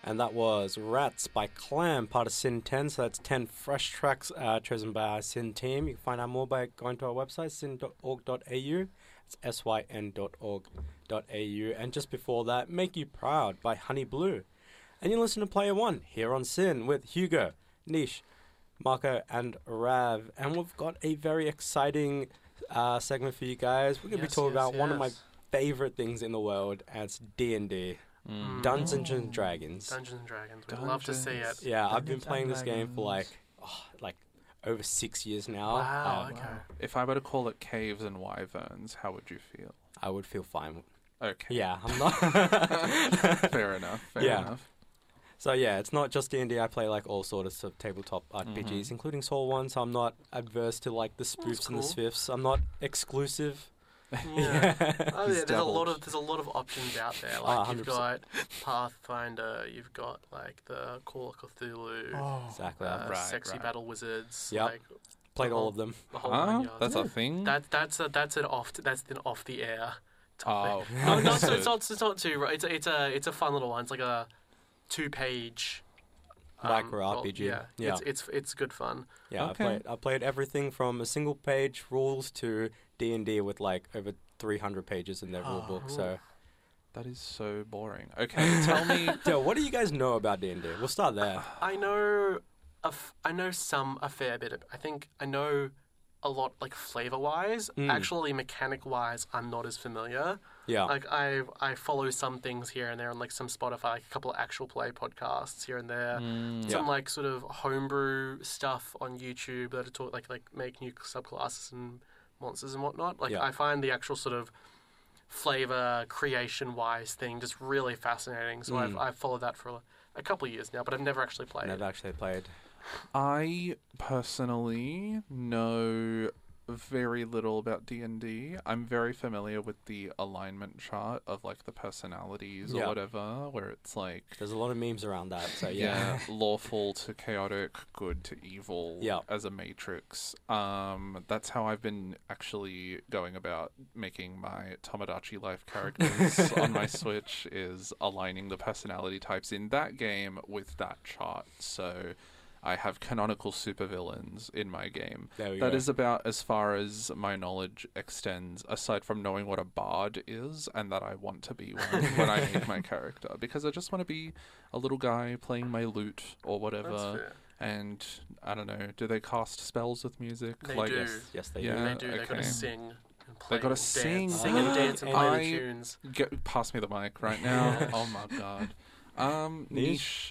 And that was Rats by Clam, part of Sin 10. So that's 10 fresh tracks chosen by our Sin team. You can find out more by going to our website, sin.org.au. It's syn.org.au. And just before that, Make You Proud by Honey Blue. And you listen to Player One here on Sin with Hugo, Nish, Marco, and Rav. And we've got a very exciting segment for you guys. We're going to be talking about one of my favorite things in the world, and it's D&D. Dungeons and Dragons. Dungeons and Dragons. We'd love to see it. Yeah, I've been playing this game for like over 6 years now. Wow, okay. If I were to call it Caves and Wyverns, how would you feel? I would feel fine. Okay. Yeah, I'm not. Fair enough. Fair enough. So yeah, it's not just D&D. I play like all sorts of tabletop RPGs, including Soul One. So I'm not adverse to like the spoofs and the swiffs. I'm not exclusive. Yeah. There's a lot of options out there. Like you've got Pathfinder, you've got like the Call of Cthulhu, exactly, Sexy Battle Wizards. Yep. Like, played all of them. The whole that's a thing. That's an off the air topic. Oh, it's not too. Right. It's a fun little one. It's like a 2-page micro RPG. Yeah. It's good fun. Yeah, okay. I played everything from a single page rules to D&D with like over 300 pages in their rule book. So that is so boring. Okay, tell me. Yo, what do you guys know about D&D? We'll start there. I know a fair bit. I think I know a lot, like flavor-wise. Actually, mechanic-wise, I'm not as familiar. Yeah. Like I follow some things here and there on like some Spotify, like a couple of actual play podcasts here and there. Some like sort of homebrew stuff on YouTube that are talk like make new subclasses and monsters and whatnot. Like I find the actual sort of flavor creation-wise thing just really fascinating. So I've followed that for a couple of years now, but I've never actually played. I personally know very little about D&D. I'm very familiar with the alignment chart of like the personalities or whatever, where it's like there's a lot of memes around that. So lawful to chaotic, good to evil as a matrix. That's how I've been actually going about making my Tomodachi Life characters on my Switch, is aligning the personality types in that game with that chart. So I have canonical supervillains in my game. That is about as far as my knowledge extends, aside from knowing what a bard is and that I want to be when I make my character. Because I just want to be a little guy playing my lute or whatever. That's fair. And I don't know, do they cast spells with music? They do. Yes, they do. Yeah, they do. They've got to sing and play. They've got to sing. Sing and dance and play the tunes. Pass me the mic right now. Oh my god. Niche.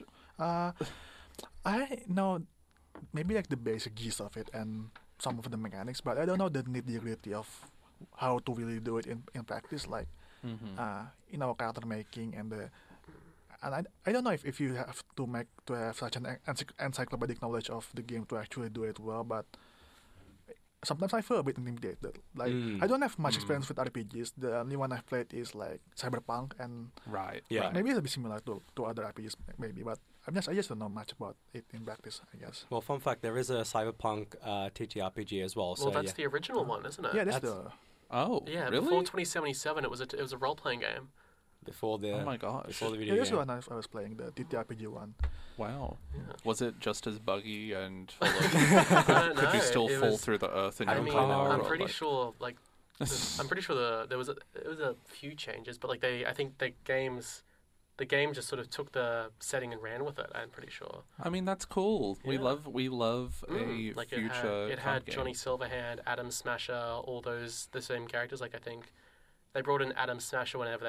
I know maybe like the basic gist of it and some of the mechanics, but I don't know the nitty-gritty of how to really do it in practice, like character making and I don't know if you have to have such an encyclopedic knowledge of the game to actually do it well, but sometimes I feel a bit intimidated. Like I don't have much experience with RPGs. The only one I've played is like Cyberpunk, and maybe it's a bit similar to other RPGs, maybe, but I just don't know much about it in practice, I guess. Well, fun fact, there is a Cyberpunk TTRPG as well. Well, that's the original one, isn't it? Yeah, that's the... Oh, yeah, really? Before 2077, it was a role-playing game. Before the... Oh my gosh. Before the video game. Yeah, game. That's the one I was playing, the TTRPG one. Wow. Yeah. Was it just as buggy and full of... Could you still fall through the earth in your car? I'm pretty sure, like... I'm pretty sure there was a few changes, but like I think the game just sort of took the setting and ran with it. I'm pretty sure. I mean, that's cool. Yeah. We love a like future. It had Johnny Silverhand, Adam Smasher, all the same characters. Like I think they brought in Adam Smasher whenever